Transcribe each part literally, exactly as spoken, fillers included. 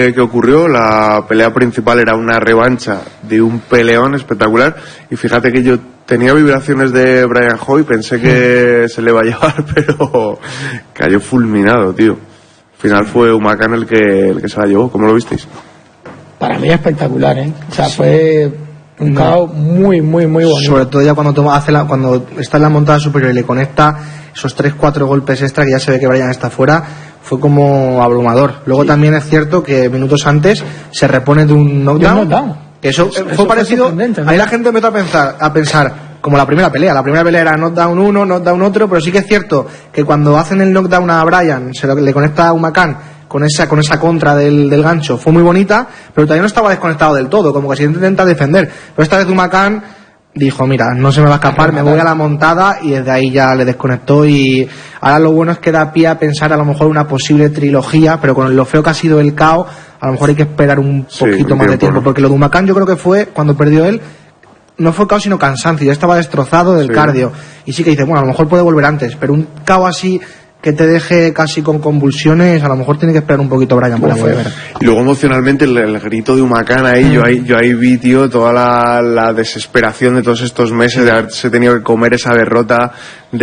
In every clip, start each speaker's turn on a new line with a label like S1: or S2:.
S1: que ocurrió, la pelea principal era una revancha de un peleón espectacular y fíjate que yo tenía vibraciones de Brian Hoy, pensé que se le iba a llevar, pero cayó fulminado, tío. Al final fue Humacan el que, el que se la llevó. ¿Cómo lo visteis?
S2: Para mí espectacular, ¿eh? O sea, fue un K O muy, muy, muy bonito.
S3: Sobre todo ya cuando toma, hace la, cuando está en la montada superior y le conecta esos tres cuatro golpes extra, que ya se ve que Brian está fuera, fue como abrumador. Luego sí. También es cierto que minutos antes se repone de un knockdown.
S2: Un knockdown.
S3: Que eso, eso fue
S2: eso
S3: parecido.
S2: fue ¿no?
S3: Ahí la gente empezó a pensar, a pensar como la primera pelea. La primera pelea era knockdown uno, knockdown otro, pero sí que es cierto que cuando hacen el knockdown a Brian, se lo, le conecta a Humacan con esa, con esa contra del, del gancho, fue muy bonita, pero todavía no estaba desconectado del todo, como que se intenta defender. Pero esta vez Humacan dijo, mira, no se me va a escapar, me voy a la montada, y desde ahí ya le desconectó. Y ahora lo bueno es que da pie a pensar a lo mejor una posible trilogía, pero con lo feo que ha sido el K O, a lo mejor hay que esperar un poquito sí, más de tiempo, ¿no? Porque lo de Humacan yo creo que fue, cuando perdió él, no fue K O sino cansancio, ya estaba destrozado del sí. cardio, y sí que dice, bueno, a lo mejor puede volver antes, pero un K O así que te deje casi con convulsiones, a lo mejor tiene que esperar un poquito Brian para volver.
S1: Y luego emocionalmente el, el grito de Humacan ahí, mm. yo ahí, yo ahí vi, tío, toda la, la desesperación de todos estos meses, de haberse tenido que comer esa derrota,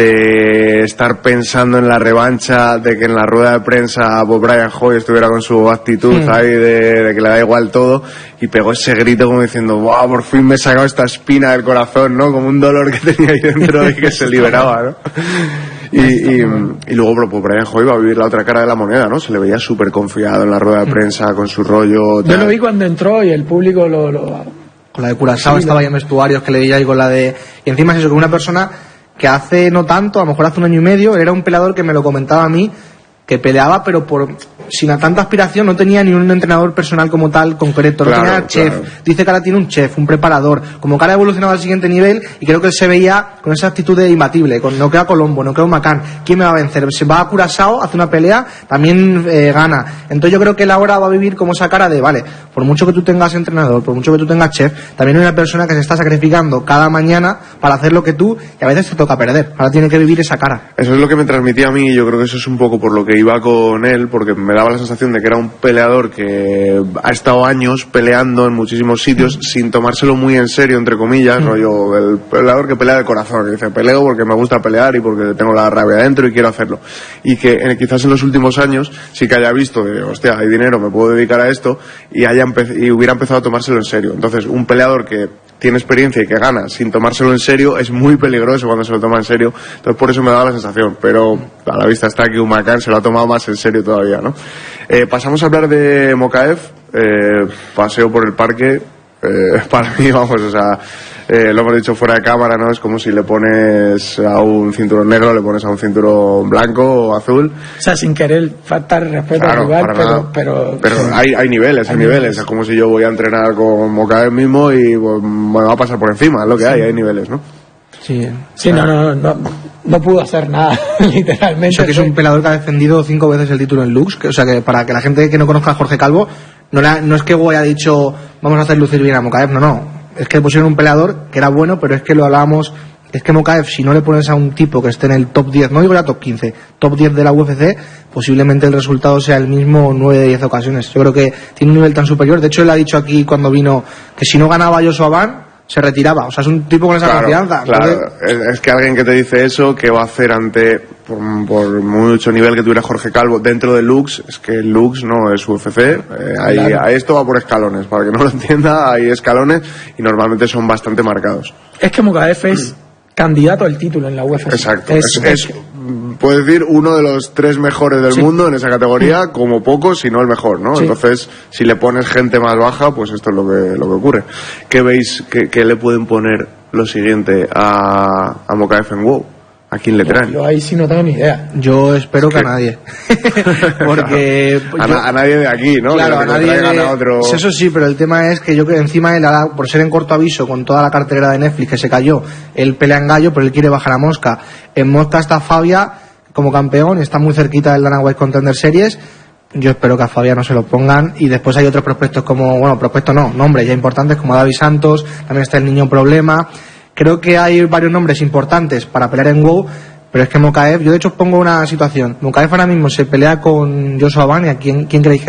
S1: de estar pensando en la revancha, de que en la rueda de prensa pues Brian Hoy estuviera con su actitud mm. ahí de, de que le da igual todo, y pegó ese grito como diciendo, wow, por fin me he sacado esta espina del corazón, ¿no? Como un dolor que tenía ahí dentro y que se liberaba, ¿no? Y, y, y luego pues, Brian Hoy va a vivir la otra cara de la moneda, ¿no? Se le veía súper confiado en la rueda de prensa, con su rollo tal.
S2: Yo lo vi cuando entró y el público lo... lo...
S3: Con la de Curazao sí, estaba ya en vestuarios, que le veía, y con la de... Y encima es eso, que una persona que hace no tanto, a lo mejor hace un año y medio, era un peleador que me lo comentaba a mí, que peleaba pero por sin tanta aspiración, no tenía ni un entrenador personal como tal concreto, no claro, tenía chef, claro. Dice que ahora tiene un chef, un preparador, como que ahora ha evolucionado al siguiente nivel, y creo que él se veía con esa actitud de imbatible, con no queda Colombo, no queda Humacan, ¿quién me va a vencer? Se va a Curazao, hace una pelea, también eh, gana. Entonces yo creo que él ahora va a vivir como esa cara de, vale, por mucho que tú tengas entrenador, por mucho que tú tengas chef, también hay una persona que se está sacrificando cada mañana para hacer lo que tú, y a veces te toca perder, ahora tiene que vivir esa cara.
S1: Eso es lo que me transmitía a mí, y yo creo que eso es un poco por lo que iba con él, porque me daba la sensación de que era un peleador que ha estado años peleando en muchísimos sitios mm. sin tomárselo muy en serio, entre comillas, mm. rollo, el peleador que pelea de corazón, que dice, peleo porque me gusta pelear y porque tengo la rabia dentro y quiero hacerlo. Y que eh, quizás en los últimos años sí que haya visto de, hostia, hay dinero, me puedo dedicar a esto, y, haya empe- y hubiera empezado a tomárselo en serio. Entonces, un peleador que tiene experiencia y que gana sin tomárselo en serio es muy peligroso cuando se lo toma en serio. Entonces por eso me daba la sensación, pero a la vista está que Humacan se lo ha tomado más en serio todavía, ¿no? Eh, pasamos a hablar de Mokaev. eh, paseo por el parque, eh, para mí, vamos, o sea, eh, lo hemos dicho fuera de cámara, ¿no? Es como si le pones a un cinturón negro, le pones a un cinturón blanco o azul.
S2: O sea, sin querer faltar respeto
S1: claro,
S2: al rival, pero,
S1: pero...
S2: Pero,
S1: pero hay, hay niveles, hay, hay niveles. niveles. Es como si yo voy a entrenar con Mokaev mismo y pues, me va a pasar por encima, es lo que sí. hay, hay niveles, ¿no?
S2: Sí, sí, no, no, no, no pudo hacer nada, literalmente.
S3: O sea, que es un peleador que ha defendido cinco veces el título en Lux, que, o sea, que para que la gente que no conozca a Jorge Calvo, no, la, no es que Hugo haya dicho, vamos a hacer lucir bien a Mokaev, no, no. Es que pusieron un peleador que era bueno, pero es que lo hablábamos, es que Mokaev, si no le pones a un tipo que esté en el top diez, no digo ya top quince, top diez de la U F C, posiblemente el resultado sea el mismo nueve de diez ocasiones. Yo creo que tiene un nivel tan superior. De hecho, él ha dicho aquí cuando vino que si no ganaba Joshua Van, se retiraba. O sea, es un tipo con esa
S1: claro,
S2: confianza.
S1: Claro, entonces... es que alguien que te dice eso, ¿qué va a hacer ante, por, por mucho nivel que tuviera Jorge Calvo dentro de Lux? Es que Lux no es U F C. Eh, ahí, claro. A esto va por escalones. Para que no lo entienda, hay escalones y normalmente son bastante marcados.
S2: Es que Mokaev es candidato al título en la U F C.
S1: Exacto. Es, es, es puedo decir, uno de los tres mejores del sí. mundo en esa categoría, sí. como poco, si no el mejor, ¿no? Sí. Entonces, si le pones gente más baja, pues esto es lo que, lo que ocurre. ¿Qué veis? ¿Qué, qué le pueden poner lo siguiente a, a Mokaev en WoW? ¿A quién le traen?
S2: Yo, yo ahí sí no tengo ni idea.
S3: Yo espero es que, que a nadie. Porque...
S1: a,
S3: yo,
S1: a nadie de aquí, ¿no?
S3: Claro,
S1: que
S3: a nadie de...
S1: a otro...
S3: Eso sí, pero el tema es que yo creo que encima él, por ser en corto aviso, con toda la cartelera de Netflix que se cayó, él pelea en gallo, pero él quiere bajar a Mosca. En Mosca está Fabia como campeón, está muy cerquita del Dana White Contender Series. Yo espero que a Fabia no se lo pongan. Y después hay otros prospectos como, bueno, prospectos no, nombres ya importantes como David Santos, también está el Niño Problema. Creo que hay varios nombres importantes para pelear en WoW, pero es que Mokaev, yo de hecho pongo una situación. Mokaev ahora mismo se pelea con Joshua Van, ¿y a quién, quién creéis que